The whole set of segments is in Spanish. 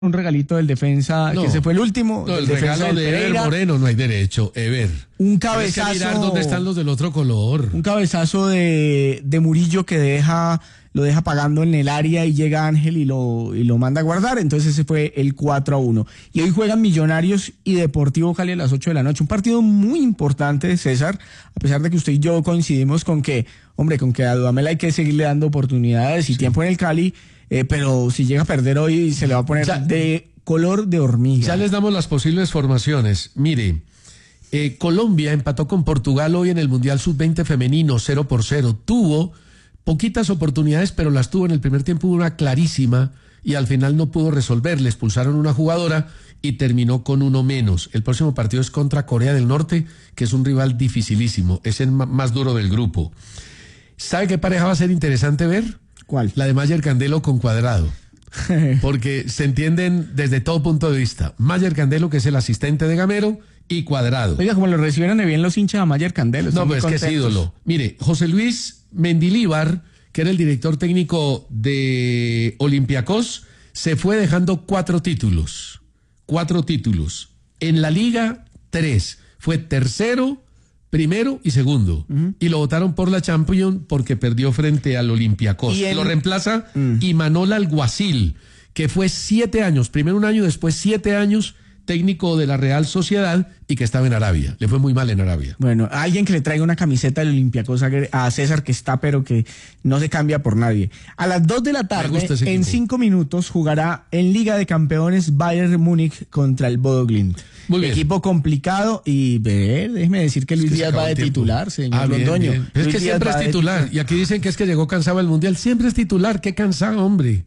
un regalito del defensa, No, que se fue el último. No, el defensa regalo de Ever Pereira. Moreno no hay derecho, Ever. Un Tienes que cabezazo. mirar dónde están los del otro color. Un cabezazo de Murillo que lo deja pagando en el área y llega Ángel y lo manda a guardar. Entonces ese fue el 4-1. Y hoy juegan Millonarios y Deportivo Cali a las 8 de la noche. Un partido muy importante, César, a pesar de que usted y yo coincidimos con que a Dudamel hay que seguirle dando oportunidades y tiempo en el Cali, pero si llega a perder hoy se le va a poner de color de hormiga. Ya les damos las posibles formaciones. Mire, Colombia empató con Portugal hoy en el Mundial Sub-20 femenino 0-0. Tuvo poquitas oportunidades, pero las tuvo en el primer tiempo, una clarísima, y al final no pudo resolver. Le expulsaron una jugadora y terminó con uno menos. El próximo partido es contra Corea del Norte, que es un rival dificilísimo, es el más duro del grupo. ¿Sabe qué pareja va a ser interesante ver? ¿Cuál? La de Mayer Candelo con Cuadrado. Porque se entienden desde todo punto de vista. Mayer Candelo, que es el asistente de Gamero, y Cuadrado. Oiga, como lo recibieron de bien los hinchas a Mayer Candelo. No, pues es que es ídolo. Mire, José Luis Mendilíbar, que era el director técnico de Olympiacos, se fue dejando 4 títulos. 4 títulos. En la Liga, 3. Fue tercero, primero y segundo. Y lo votaron por la Champions porque perdió frente al Olympiacos. Lo reemplaza Imanol Alguacil, que fue 7 años, primero un año, después 7 años, técnico de la Real Sociedad y que estaba en Arabia. Le fue muy mal en Arabia. Bueno, alguien que le traiga una camiseta del Olympiacos a César, que está, pero que no se cambia por nadie. A las 2 de la tarde, en 5 minutos, jugará en Liga de Campeones Bayern Múnich contra el Bodo Glimt. Muy bien. Equipo complicado y déjeme decir que Luis Díaz va de titular, señor Londoño. Bien. Es que siempre es titular. Y aquí dicen que es que llegó cansado al Mundial. Siempre es titular. Qué cansado, hombre.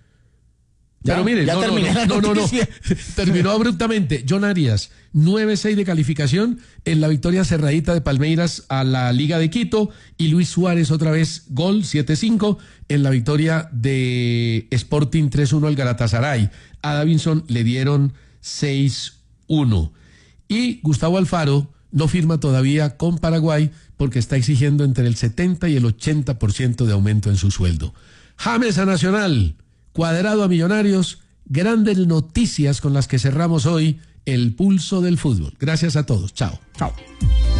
Pero mire, no. Terminó abruptamente. John Arias, 9-6 de calificación en la victoria cerradita de Palmeiras a la Liga de Quito. Y Luis Suárez otra vez, gol, 7-5 en la victoria de Sporting 3-1 al Galatasaray. A Davinson le dieron 6-1. Y Gustavo Alfaro no firma todavía con Paraguay porque está exigiendo entre el 70 y el 80% de aumento en su sueldo. James a Nacional, Cuadrado a Millonarios, grandes noticias con las que cerramos hoy el pulso del fútbol. Gracias a todos. Chao. Chao.